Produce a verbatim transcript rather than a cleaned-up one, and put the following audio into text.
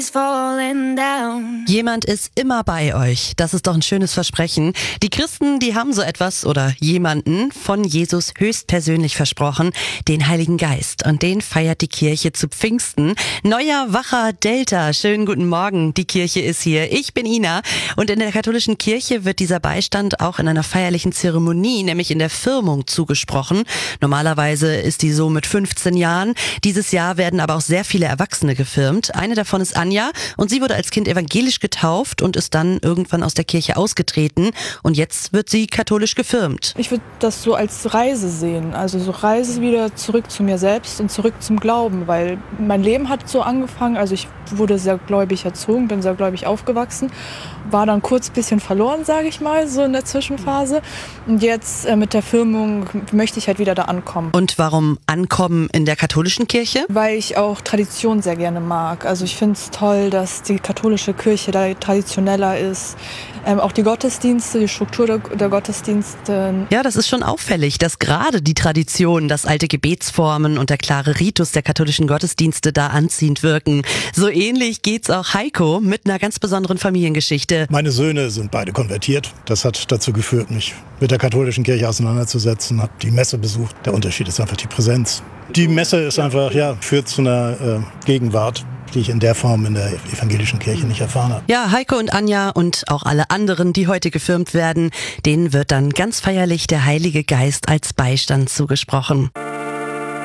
Jemand ist immer bei euch. Das ist doch ein schönes Versprechen. Die Christen, die haben so etwas oder jemanden von Jesus höchstpersönlich versprochen, den Heiligen Geist. Und den feiert die Kirche zu Pfingsten. Neuer, wacher Delta. Schönen guten Morgen. Die Kirche ist hier. Ich bin Ina. Und in der katholischen Kirche wird dieser Beistand auch in einer feierlichen Zeremonie, nämlich in der Firmung, zugesprochen. Normalerweise ist die so mit fünfzehn Jahren. Dieses Jahr werden aber auch sehr viele Erwachsene gefirmt. Eine davon ist Anja und sie wurde als Kind evangelisch getauft und ist dann irgendwann aus der Kirche ausgetreten und jetzt wird sie katholisch gefirmt. Ich würde das so als Reise sehen, also so Reise wieder zurück zu mir selbst und zurück zum Glauben, weil mein Leben hat so angefangen, also ich wurde sehr gläubig erzogen, bin sehr gläubig aufgewachsen, war dann kurz ein bisschen verloren, sage ich mal, so in der Zwischenphase und jetzt äh, mit der Firmung möchte ich halt wieder da ankommen. Und warum ankommen in der katholischen Kirche? Weil ich auch Tradition sehr gerne mag, also ich finde es toll, dass die katholische Kirche da traditioneller ist. Ähm, auch die Gottesdienste, die Struktur der, der Gottesdienste. Ja, das ist schon auffällig, dass gerade die Tradition, das alte Gebetsformen und der klare Ritus der katholischen Gottesdienste da anziehend wirken. So ähnlich geht's auch Heiko mit einer ganz besonderen Familiengeschichte. Meine Söhne sind beide konvertiert. Das hat dazu geführt, mich mit der katholischen Kirche auseinanderzusetzen, habe die Messe besucht. Der Unterschied ist einfach die Präsenz. Die Messe ist einfach, ja, führt zu einer äh, Gegenwart, die ich in der Form in der evangelischen Kirche nicht erfahren habe. Ja, Heiko und Anja und auch alle anderen, die heute gefirmt werden, denen wird dann ganz feierlich der Heilige Geist als Beistand zugesprochen.